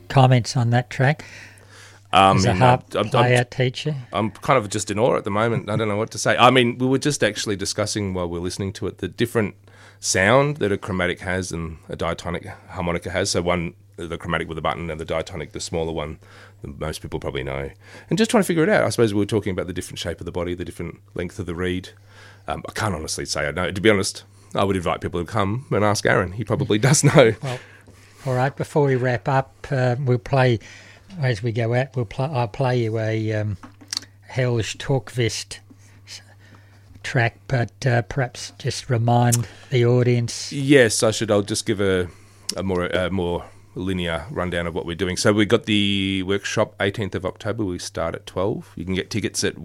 comments on that track? As a harp player, teacher? I'm kind of just in awe at the moment. I don't know what to say. I mean, we were just actually discussing while we were listening to it the different sound that a chromatic has and a diatonic harmonica has. So one, the chromatic with a button, and the diatonic, the smaller one, that most people probably know. And just trying to figure it out. I suppose we were talking about the different shape of the body, the different length of the reed. I can't honestly say I know. To be honest, I would invite people to come and ask Aaron. He probably does know. Well, all right, before we wrap up, we'll play... As we go out, I'll play you a Helge Torkvist track, but perhaps just remind the audience. Yes, I should. I'll just give a more linear rundown of what we're doing. So we got the workshop 18th of October. We start at 12. You can get tickets at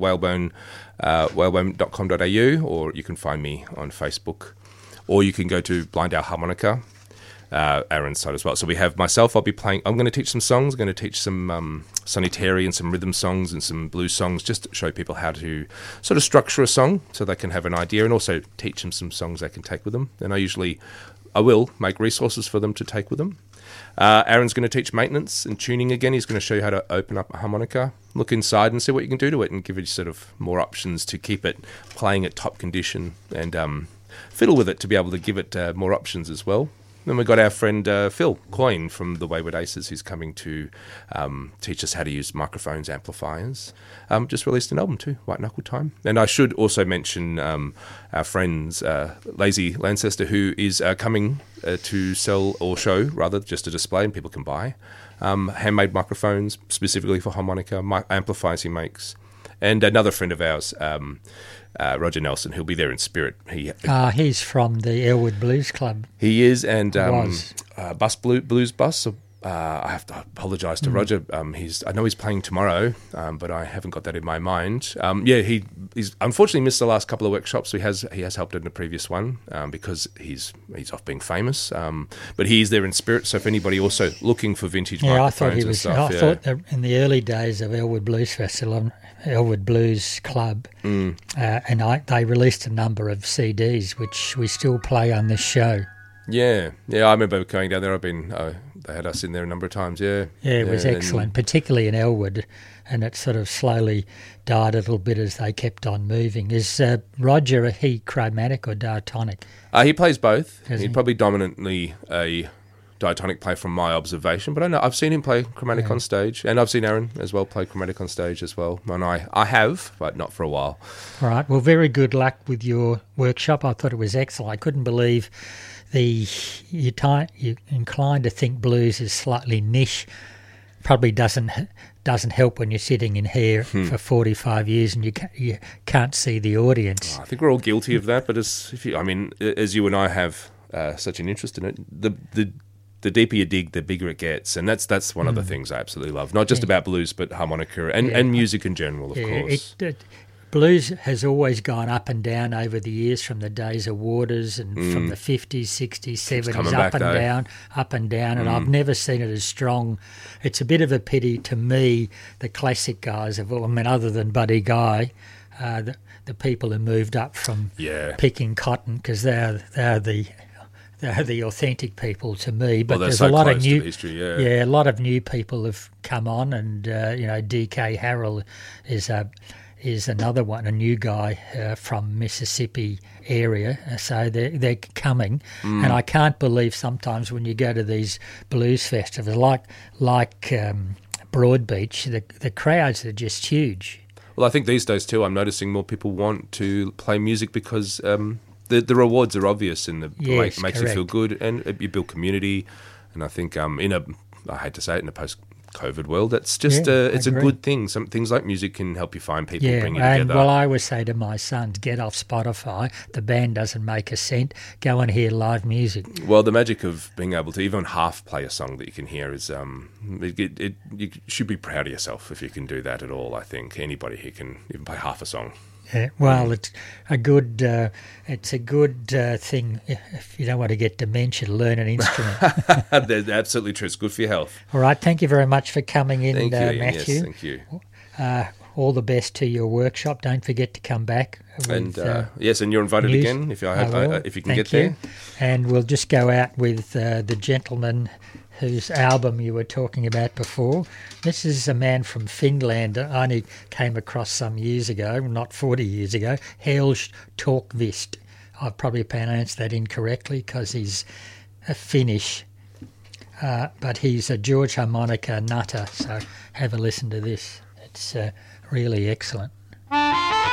whalebone.com.au, or you can find me on Facebook, or you can go to Blind Owl Harmonica. Aaron's side as well. So we have myself. I'll be playing. I'm going to teach some songs. I'm going to teach some Sonny Terry and some rhythm songs and some blues songs, just to show people how to sort of structure a song so they can have an idea, and also teach them some songs they can take with them. And I will make resources for them to take with them. Aaron's going to teach maintenance and tuning again. He's going to show you how to open up a harmonica, look inside and see what you can do to it, and give you sort of more options to keep it playing at top condition, and fiddle with it to be able to give it more options as well. Then we've got our friend Phil Coyne from the Wayward Aces, who's coming to teach us how to use microphones, amplifiers. Just released an album too, White Knuckle Time. And I should also mention our friends, Lazy Lancester, who is coming to sell, or show rather, just a display, and people can buy handmade microphones specifically for harmonica, amplifiers he makes. And another friend of ours, Roger Nelson, who'll be there in spirit. He's from the Elwood Blues Club. He is, and Blues Bus. I have to apologise to Roger. I know he's playing tomorrow, but I haven't got that in my mind. He's unfortunately missed the last couple of workshops. He has helped in the previous one because he's off being famous. But he is there in spirit. So if anybody also looking for vintage microphones and stuff, I thought that in the early days of Elwood Blues Festival, Elwood Blues Club, and they released a number of CDs which we still play on this show. Yeah, I remember going down there. They had us in there a number of times. Yeah, it was excellent, particularly in Elwood, and it sort of slowly died a little bit as they kept on moving. Is Roger chromatic or diatonic? He plays both. He's probably dominantly a diatonic player from my observation, but I know I've seen him play chromatic on stage, and I've seen Aaron as well play chromatic on stage as well, and I have, but not for a while. All right, well, very good luck with your workshop. I thought it was excellent. I couldn't believe you're inclined to think blues is slightly niche. Probably doesn't help when you're sitting in here for 45 years and you can't see the audience. I think we're all guilty of that, but as you and I have such an interest in it, the deeper you dig, the bigger it gets, and that's one of the things I absolutely love. Not just about blues, but harmonica and music in general, of course. Blues has always gone up and down over the years, from the days of Waters and from the 50s, 60s, 70s, up and down, and I've never seen it as strong. It's a bit of a pity to me, the classic guys other than Buddy Guy, the people who moved up from picking cotton, because they're the authentic people to me. But there's a lot of new history, a lot of new people have come on, and DK Harrell is another one, a new guy from Mississippi area. So they're coming, and I can't believe sometimes when you go to these blues festivals like Broadbeach, the crowds are just huge. Well, I think these days too, I'm noticing more people want to play music because the rewards are obvious, and makes correct. You feel good, and you build community. And I think I hate to say it, in a post-COVID world, that's just it's a good thing. Some things like music can help you find people, bring you together. Well, I always say to my sons, get off Spotify. The band doesn't make a cent. Go and hear live music. Well, the magic of being able to even half play a song that you can hear is you should be proud of yourself if you can do that at all. I think anybody who can even play half a song. Yeah, well, it's a good thing if you don't want to get dementia to learn an instrument. That's absolutely true. It's good for your health. All right, thank you very much for coming in, Matthew. Yes, thank you. all the best to your workshop. Don't forget to come back. And yes, and you're invited news. Again if if you can Thank get there. And we'll just go out with the gentleman whose album you were talking about before. This is a man from Finland I only came across some years ago, not 40 years ago, Helge Torkvist. I've probably pronounced that incorrectly because he's a Finnish, but he's a George harmonica nutter, so have a listen to this. It's really excellent.